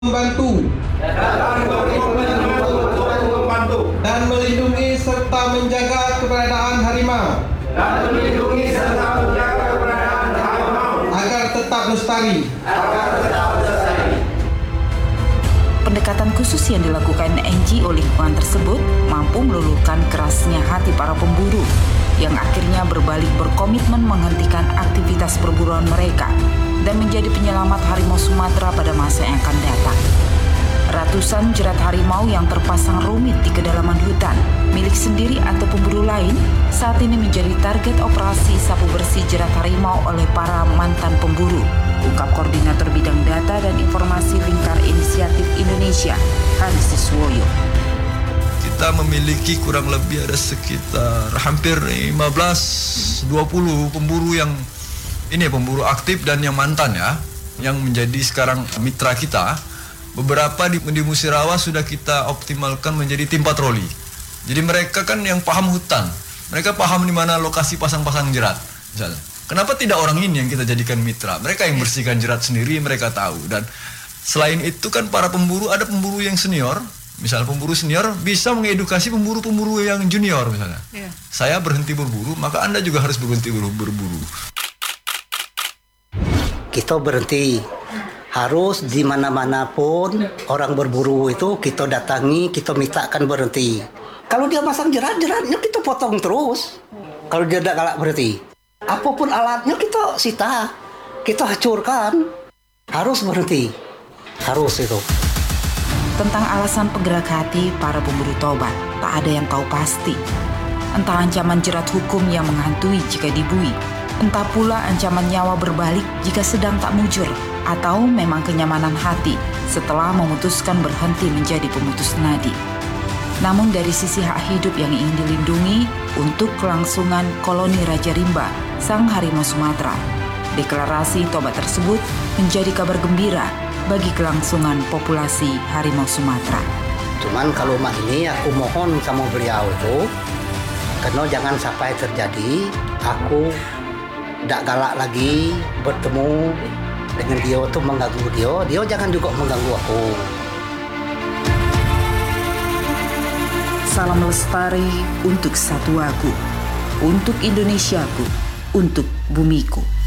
membantu dan melindungi serta menjaga keberadaan harimau agar tetap lestari. Pendekatan khusus yang dilakukan NGO lingkungan tersebut mampu meluluhkan kerasnya hati para pemburu yang akhirnya berbalik berkomitmen menghentikan aktivitas perburuan mereka dan menjadi penyelamat harimau Sumatera pada masa yang akan datang. Ratusan jerat harimau yang terpasang rumit di kedalaman hutan, milik sendiri atau pemburu lain, saat ini menjadi target operasi sapu bersih jerat harimau oleh para mantan pemburu, ungkap Koordinator Bidang Data dan Informasi Lingkar Inisiatif Indonesia, Haris Siswoyo. Kita memiliki kurang lebih ada sekitar hampir 15-20 pemburu yang ini pemburu aktif dan yang mantan ya, yang menjadi sekarang mitra kita. Beberapa di Musirawa sudah kita optimalkan menjadi tim patroli. Jadi mereka kan yang paham hutan, mereka paham di mana lokasi pasang-pasang jerat misalnya. Kenapa tidak orang ini yang kita jadikan mitra? Mereka yang bersihkan jerat sendiri, mereka tahu. Dan selain itu kan para pemburu, ada pemburu yang senior. Misal pemburu senior bisa mengedukasi pemburu-pemburu yang junior misalnya. Saya berhenti berburu, maka Anda juga harus berhenti berburu. Kita berhenti. Harus di mana-mana pun orang berburu itu kita datangi, kita mintakan berhenti. Kalau dia masang jeratnya kita potong terus. Kalau dia tidak galak berhenti. Apapun alatnya kita sita, kita hancurkan. Harus berhenti. Harus itu. Tentang alasan penggerak hati para pemburu tobat, tak ada yang tahu pasti. Entah ancaman jerat hukum yang menghantui jika dibui, entah pula ancaman nyawa berbalik jika sedang tak mujur, atau memang kenyamanan hati setelah memutuskan berhenti menjadi pemutus nadi. Namun dari sisi hak hidup yang ingin dilindungi untuk kelangsungan koloni Raja Rimba, sang harimau Sumatera, deklarasi tobat tersebut menjadi kabar gembira bagi kelangsungan populasi harimau Sumatera. Cuman kalau ini aku mohon sama beliau itu, karena jangan sampai terjadi aku tidak galak lagi bertemu dengan dia tuh mengganggu dia jangan juga mengganggu aku. Salam lestari untuk Satuaku, untuk Indonesiaku, untuk bumiku.